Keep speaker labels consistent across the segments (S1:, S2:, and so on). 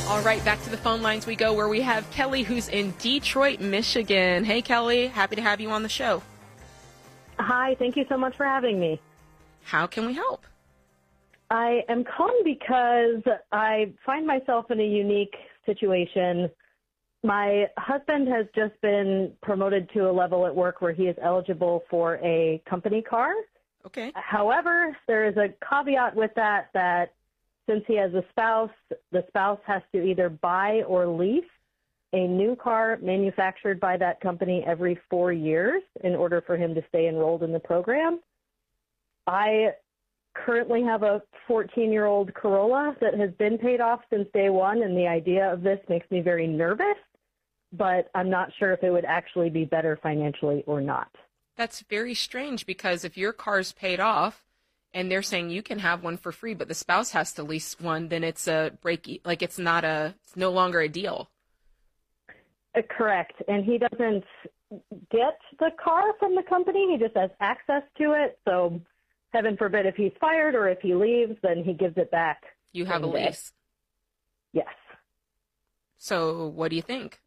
S1: All right, back to the phone lines we go, where we have Kelly, who's in Detroit, Michigan. Hey, Kelly, happy to have you on the show.
S2: Hi, thank you so much for having me.
S1: How can we help?
S2: I am calling because I find myself in a unique situation. My husband has just been promoted to a level at work where he is eligible for a company car.
S1: Okay.
S2: However, there is a caveat with that since he has a spouse, the spouse has to either buy or lease a new car manufactured by that company every 4 years in order for him to stay enrolled in the program. I currently have a 14-year-old Corolla that has been paid off since day one, and the idea of this makes me very nervous, but I'm not sure if it would actually be better financially or not.
S1: That's very strange, because if your car's paid off and they're saying you can have one for free, but the spouse has to lease one, then it's a it's no longer a deal.
S2: Correct. And he doesn't get the car from the company. He just has access to it. So heaven forbid if he's fired or if he leaves, then he gives it back.
S1: You have a lease.
S2: Yes.
S1: So what do you think?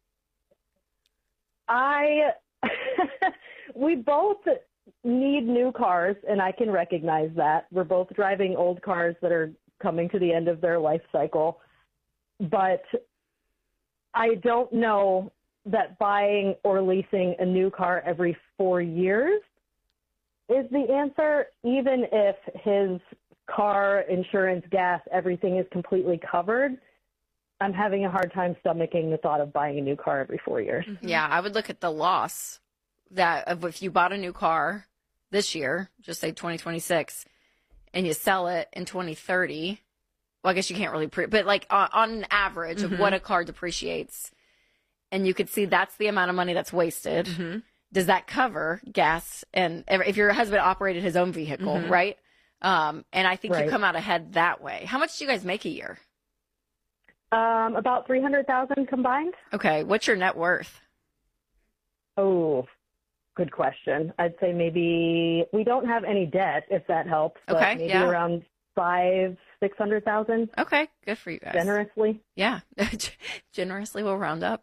S2: We both need new cars, and I can recognize that. We're both driving old cars that are coming to the end of their life cycle. But I don't know that buying or leasing a new car every 4 years is the answer, even if his car, insurance, gas, everything is completely covered. I'm having a hard time stomaching the thought of buying a new car every 4 years.
S3: Mm-hmm. Yeah, I would look at the loss that of if you bought a new car this year, just say 2026, and you sell it in 2030. Well, I guess you can't really but like on an average of what a car depreciates, and you could see that's the amount of money that's wasted. Mm-hmm. Does that cover gas? And if your husband operated his own vehicle, right? And I think you come out ahead that way. How much do you guys make a year?
S2: About $300,000 combined.
S3: Okay. What's your net worth?
S2: Oh, good question. I'd say maybe we don't have any debt, if that helps. But
S3: okay.
S2: Maybe around $600,000.
S3: Okay. Good for you guys.
S2: Generously.
S3: Yeah. Generously we'll round up.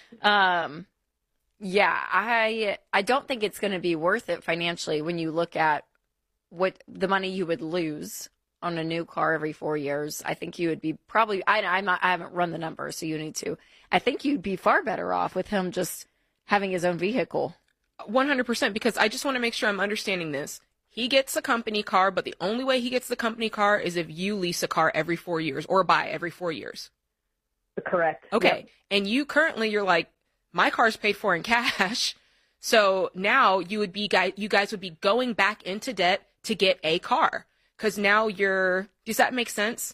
S3: Yeah, I don't think it's going to be worth it financially when you look at what the money you would lose on a new car every 4 years. I think you would be probably, I haven't run the numbers, so you need to. I think you'd be far better off with him just having his own vehicle.
S1: 100%, because I just want to make sure I'm understanding this. He gets a company car, but the only way he gets the company car is if you lease a car every 4 years or buy every 4 years.
S2: Correct.
S1: Okay.
S2: Yep.
S1: And you're like, my car's paid for in cash. So now you guys would be going back into debt to get a car. Because now does that make sense?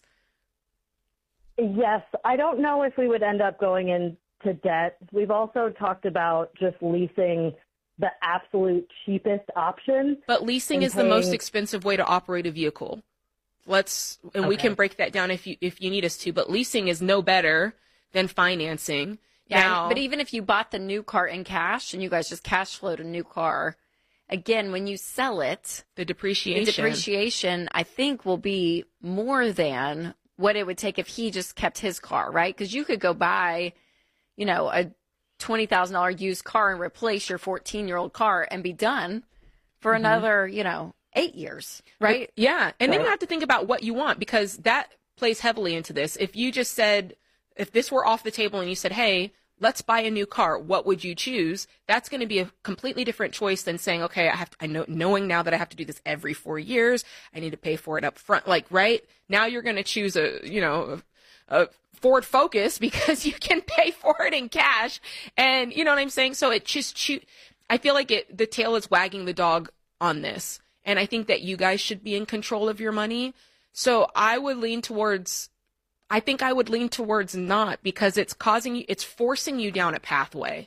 S2: Yes. I don't know if we would end up going into debt. We've also talked about just leasing the absolute cheapest option.
S1: But leasing is the most expensive way to operate a vehicle. We can break that down if you need us to, but leasing is no better than financing.
S3: Yeah, but even if you bought the new car in cash and you guys just cash flowed a new car, again, when you sell it,
S1: the depreciation, I think, will be more than what it would take if he just kept his car, right? Because you could go buy, a $20,000 used car and replace your 14-year-old car and be done for another, 8 years, right? But, yeah. And then you have to think about what you want, because that plays heavily into this. If you just said, if this were off the table and you said, hey, let's buy a new car, what would you choose? That's going to be a completely different choice than saying, okay, knowing now that I have to do this every 4 years, I need to pay for it up front. Like, right now you're going to choose a Ford Focus because you can pay for it in cash. And you know what I'm saying? So it just, I feel like the tail is wagging the dog on this. And I think that you guys should be in control of your money. So I would lean towards not, because it's forcing you down a pathway.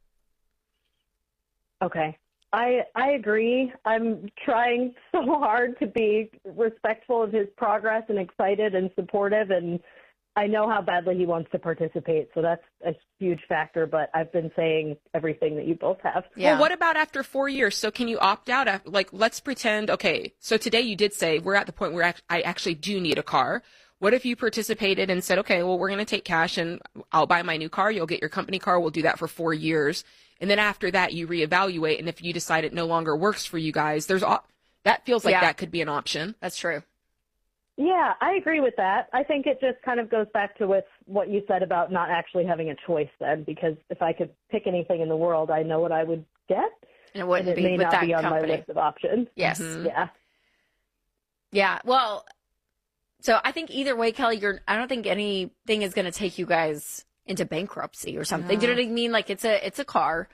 S2: Okay. I agree. I'm trying so hard to be respectful of his progress and excited and supportive, and I know how badly he wants to participate, so that's a huge factor, but I've been saying everything that you both have.
S1: Yeah. Well, what about after 4 years? So can you opt out? Let's pretend, okay, so today you did say we're at the point where I actually do need a car.
S4: What if you participated and said, okay, well, we're going to take cash and I'll buy my new car. You'll get your company car. We'll do that for 4 years. And then after that, you reevaluate. And if you decide it no longer works for you guys, that feels like that could be an option.
S1: That's true.
S2: Yeah, I agree with that. I think it just kind of goes back to with what you said about not actually having a choice then, because if I could pick anything in the world, I know what I would get.
S1: And it wouldn't
S2: and it
S1: be
S2: may
S1: with
S2: not
S1: that
S2: be on
S1: company.
S2: my list of options.
S1: Yes.
S4: Mhm.
S2: Yeah.
S1: Yeah. Well, so I think either way, Kelly, I don't think anything is going to take you guys into bankruptcy or something. Do you know what I mean? Like it's a car.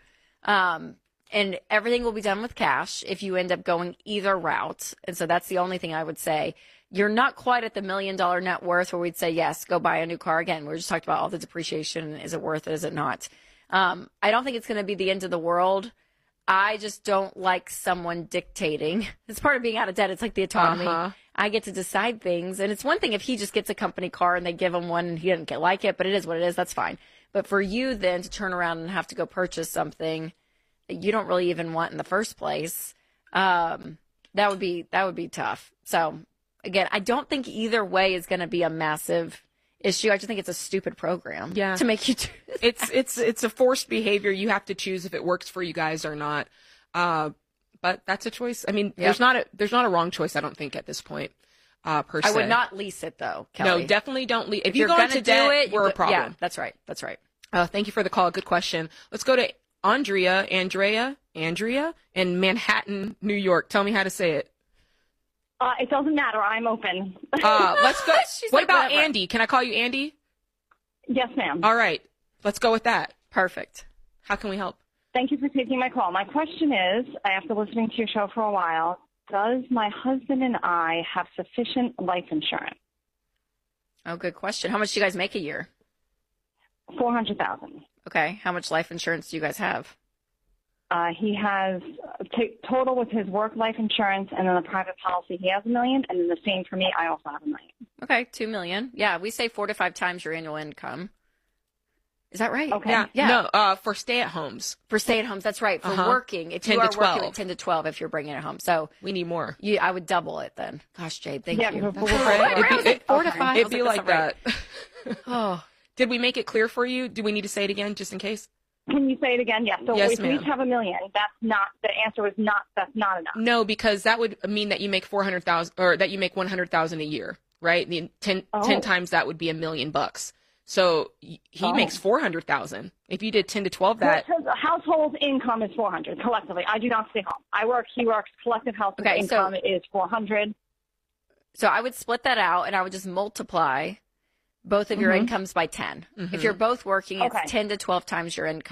S1: And everything will be done with cash if you end up going either route. And so that's the only thing I would say. You're not quite at the $1 million net worth where we'd say, yes, go buy a new car. Again, we're just talking about all the depreciation. Is it worth it? Is it not? I don't think it's going to be the end of the world. I just don't like someone dictating. It's part of being out of debt. It's like the autonomy. I get to decide things. And it's one thing if he just gets a company car and they give him one and he doesn't like it, but it is what it is. That's fine. But for you then to turn around and have to go purchase something that you don't really even want in the first place, that would be tough. So again, I don't think either way is going to be a massive issue. I just think it's a stupid program to make you do that.
S4: It's a forced behavior. You have to choose if it works for you guys or not. But that's a choice. I mean, there's not a wrong choice, I don't think, at this point, per se.
S1: I would not lease it though, Kelly.
S4: No, definitely don't lease. If
S1: you're
S4: go
S1: going
S4: into
S1: to
S4: debt,
S1: do it,
S4: we're a problem.
S1: Yeah, that's right. That's right.
S4: Thank you for the call. Good question. Let's go to Andrea in Manhattan, New York. Tell me how to say it.
S5: It doesn't matter. I'm open.
S4: Let's go.
S1: She's
S4: What
S1: like,
S4: about
S1: whatever.
S4: Andy? Can I call you Andy?
S5: Yes, ma'am.
S4: All right. Let's go with that.
S1: Perfect.
S4: How can we help?
S5: Thank you for taking my call. My question is, after listening to your show for a while, does my husband and I have sufficient life insurance?
S1: Oh, good question. How much do you guys make a year?
S5: $400,000.
S1: Okay. How much life insurance do you guys have?
S5: He has total with his work life insurance, and then the private policy. He has $1 million, and then the same for me. I also have $1 million.
S1: Okay, $2 million. Yeah, we say 4 to 5 times your annual income. Is that right?
S5: Okay.
S1: Yeah.
S4: No, for stay-at-homes.
S1: For stay-at-homes, that's right. For working, if
S4: 10
S1: you
S4: to
S1: are
S4: 12.
S1: working, 10 to 12 if you're bringing it home. So
S4: We need more.
S1: I would double it then. Gosh, Jade, thank you.
S5: because
S4: It'd be
S1: 4 to 5.
S4: It'd be like that.
S1: Oh,
S4: Did we make it clear for you? Do we need to say it again just in case?
S5: Can you say it again? Yes. So
S4: Yes,
S5: if we
S4: ma'am.
S5: each have $1 million, the answer is not, that's not enough.
S4: No, because that would mean that you make 400,000 or that you make 100,000 a year, right? 10 times that would be $1 million. So he makes 400,000. If you did 10 to 12, that
S5: Well, household income is 400 collectively. I do not stay home. I work. He works. Collective household income is 400.
S1: so I would split that out and I would just multiply both of your incomes by 10. If you're both working, it's 10 to 12 times your income.